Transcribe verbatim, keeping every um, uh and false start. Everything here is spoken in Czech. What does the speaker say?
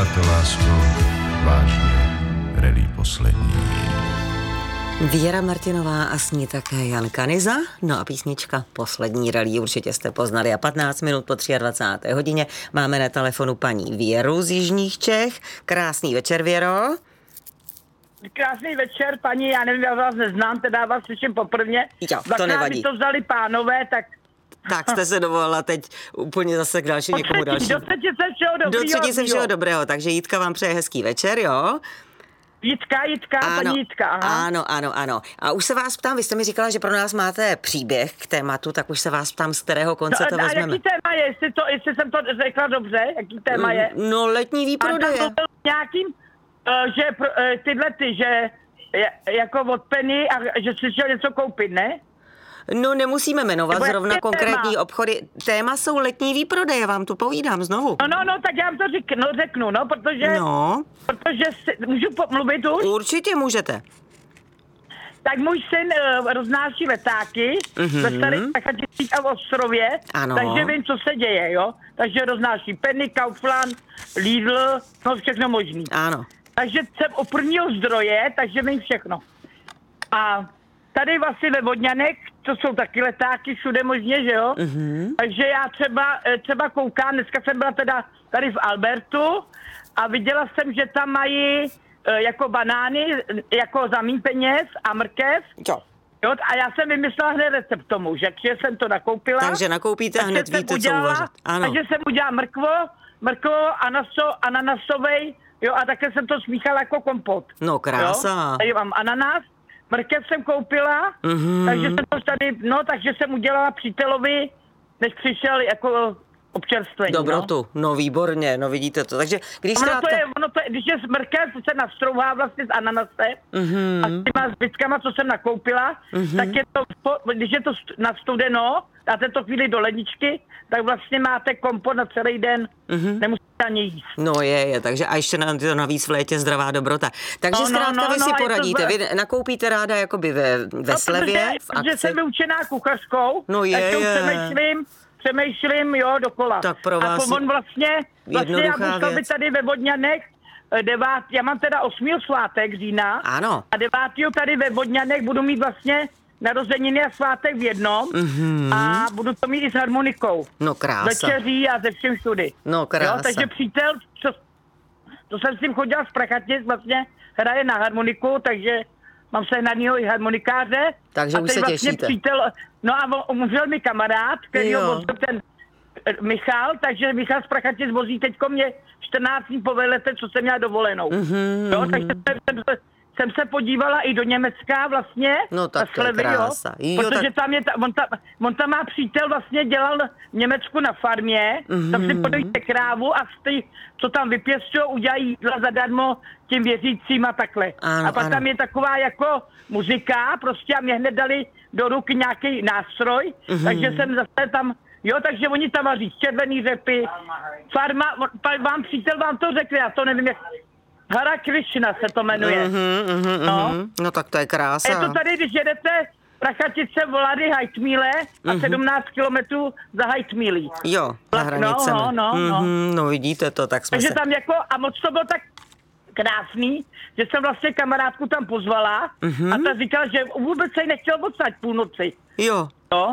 to, lásko, vážně, rally poslední. Věra Martinová a s ní také Jan Kanyza. No a písnička Poslední rally určitě jste poznali. A patnáct minut po dvacáté třetí hodině máme na telefonu paní Věru z Jižních Čech. Krásný večer, Věro. Krásný večer, paní, já nevím, já vás neznám, teda vás slyším poprvně. Jo, to nevadí. to vzali pánové, tak... Tak jste se dovolila teď úplně zase k další, někomu dalšímu. Do třetice všeho dobrého. Do třetice všeho dobrého, takže Jitka vám přeje hezký večer, jo? Jitka, Jitka, ano, paní Jitka, aha. Ano, ano, ano. A už se vás ptám, vy jste mi říkala, že pro nás máte příběh k tématu, tak už se vás ptám, z kterého konce no, to a vezmeme. jaký téma je, jestli, to, jestli jsem to řekla dobře, jaký téma je? No, letní výprodeje. A tam to byl nějakým, uh, že uh, tyhle ty, že jako od Penny a že si chtěl něco koupit, ne? No, nemusíme jmenovat Nebo zrovna konkrétní téma? obchody. Téma jsou letní výprodeje, vám to povídám znovu. No, no, no, tak já vám to řeknu, no, řeknu, no, protože, No. protože si, můžu mluvit už? Určitě můžete. Tak můj syn uh, roznáší letáky mm-hmm. ve starých Prachaticích a v Ostrově, Ano. takže vím, co se děje, jo. Takže roznáší Penny, Kaufland, Lidl, no všechno možný. Ano. Takže jsem u prvního zdroje, takže vím všechno. A tady vlastně ve Vodňanech, to jsou taky letáky všude možně, že jo? Mm-hmm. Takže já třeba, třeba koukám, dneska jsem byla teda tady v Albertu a viděla jsem, že tam mají jako banány, jako za míň peněz a mrkev. Jo. Jo, a já jsem vymyslela hned recept tomu, že jsem to nakoupila. Takže nakoupíte takže hned, víte, udělala, co uvařit. Ano. Takže jsem udělala mrkvo, mrkvo, anaso, ananasovej, jo, a také jsem to smíchala jako kompot. No, krása. Jo, tady mám ananas, mrkev jsem koupila, mm-hmm. takže jsem to tady, no, takže jsem udělala přítelovi, než přišel jako občerstvení. Dobrotu, no. no výborně, no vidíte to. Takže když ono zkrátka... to je, ono to je, když je mrkev, se nastrouhá vlastně s ananasem mm-hmm. a s těma zbytkama, co jsem nakoupila, mm-hmm. tak je to, když je to nastudeno, dáte to chvíli do ledničky, tak vlastně máte kompot na celý den, mm-hmm. nemusíte ani jíst. No je, je, takže a ještě na, to navíc v létě zdravá dobrota. Takže no, zkrátka no, no, vy si no, poradíte, to... vy nakoupíte ráda jakoby ve, ve no, slevě, v akci. Protože jsem vyučená kuchařkou, no je, tak je. přemýšlím, přemýšlím, jo, dokola. Tak pro vás a on vlastně, vlastně já musel být tady ve Vodňanech, devát, já mám teda osmého svátek října. Ano. A devátého tady ve Vodňanech budu mít vlastně narozeniny a svátek v jednom mm-hmm. a budu to mít i s harmonikou. No krása. Večeří a ze všem všudy. No krása. Jo, takže přítel, co, to jsem s tím chodila z Prachatic, vlastně hraje na harmoniku, takže mám sehnanýho i harmonikáře. Takže a už se vlastně těšíte. Přítel, no a umřel mi kamarád, který ho vozil ten Michal, takže Michal z Prachatic vozí teďko mě čtrnáct dní po velete, co jsem měla dovolenou. Mm-hmm. Jo, takže jsem, jsem, jsem se podívala i do Německa vlastně. No tak to je krása. Jo, protože tak... tam je, ta, on, tam, on tam má přítel, vlastně dělal v Německu na farmě, mm-hmm. tam si podojíte krávu a ty, co tam vypěstují, udělají jídla zadarmo těm věřícím a takhle. Ano, a pak ano. tam je taková jako muzika, prostě a mě hned dali do ruky nějaký nástroj, mm-hmm. takže jsem zase tam. Jo, takže oni tam vaří červený řepy, farma, vám přítel vám to řekne, já to nevím, jak... Hara Krishna se to jmenuje. Mm-hmm, mm-hmm, no. no tak to je krása. Je to tady, když jedete Prachatice, Volady, Hajtmíle a mm-hmm. sedmnáct kilometrů za Hajtmílí. Jo, za hranicemi. No, no, no, mm-hmm, no vidíte to, tak jsme Takže se... tam jako, a moc to bylo tak krásný, že jsem vlastně kamarádku tam pozvala mm-hmm. a ta říkala, že vůbec se jí nechtěl odsaď půlnoci. Jo. Jo.